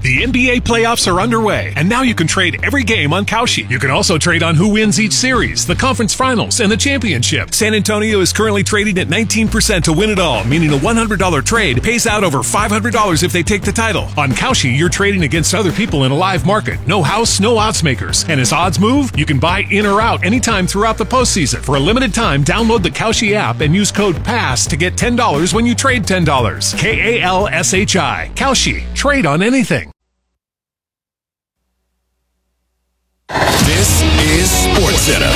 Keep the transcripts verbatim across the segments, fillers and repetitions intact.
The N B A playoffs are underway, and now you can trade every game on Kalshi. You can also trade on who wins each series, the conference finals, and the championship. San Antonio is currently trading at nineteen percent to win it all, meaning a one hundred dollars trade pays out over five hundred dollars if they take the title. On Kalshi, you're trading against other people in a live market. No house, no odds makers. And as odds move, you can buy in or out anytime throughout the postseason. For a limited time, download the Kalshi app and use code PASS to get ten dollars when you trade ten dollars. K A L S H I. Kalshi. Trade on anything. This is SportsCenter.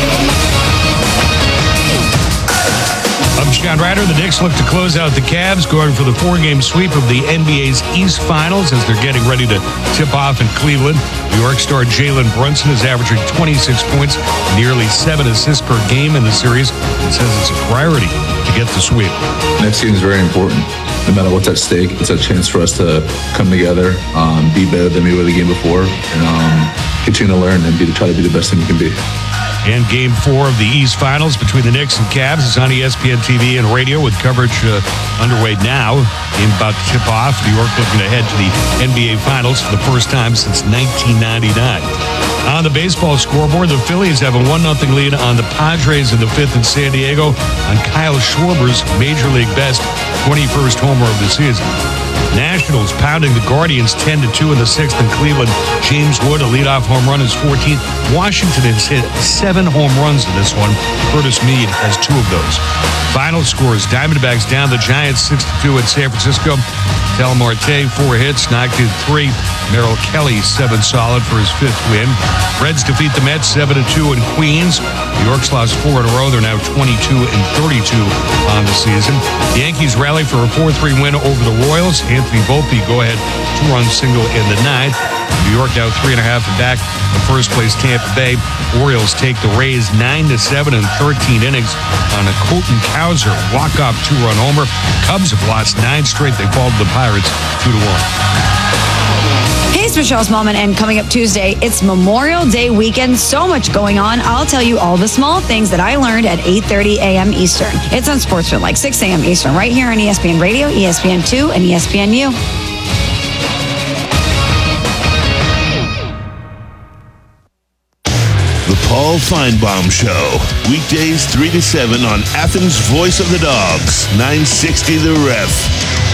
I'm Scott Ryder. The Knicks look to close out the Cavs, going for the four-game sweep of the N B A's East Finals as they're getting ready to tip off in Cleveland. New York star Jalen Brunson is averaging twenty-six points, nearly seven assists per game in the series, and says it's a priority to get the sweep. Next game is very important. No matter what's at stake, it's a chance for us to come together, um, be better than we were the game before, and um, continue to learn and be, try to be the best thing we can be. And game four of the East Finals between the Knicks and Cavs is on E S P N T V and radio with coverage uh, underway now. Game about to tip off. New York looking ahead to the N B A Finals for the first time since nineteen ninety-nine. On the baseball scoreboard, the Phillies have a one nothing lead on the Padres in the fifth in San Diego on Kyle Schwarber's Major League best twenty-first homer of the season. Nationals pounding the Guardians ten to two in the sixth in Cleveland. James Wood, a leadoff home run, his fourteenth. Washington has hit seven home runs in this one. Curtis Mead has two of those. Final scores: Diamondbacks down the Giants six to two at San Francisco. Tel Marte, four hits, knocked in three. Merrill Kelly, seven solid for his fifth win. Reds defeat the Mets seven to two in Queens. New York's lost four in a row. They're now twenty-two and thirty-two on the season. The Yankees rally for a four three win over the Royals. Anthony Volpe go-ahead two-run single in the ninth. New York now three and a half and back in first place Tampa Bay. Orioles take the Rays nine to seven in thirteen innings on a Colton Cowser walk-off two-run homer. Cubs have lost nine straight. They fall to the Pirates two to one. Hey, it's Michelle Smallman, and coming up Tuesday, it's Memorial Day weekend. So much going on. I'll tell you all the small things that I learned at eight thirty a.m. Eastern. It's on Sportsman, like six a.m. Eastern, right here on E S P N Radio, E S P N two, and E S P N U. The Paul Feinbaum Show. Weekdays three to seven on Athens' Voice of the Dogs, nine sixty The Ref.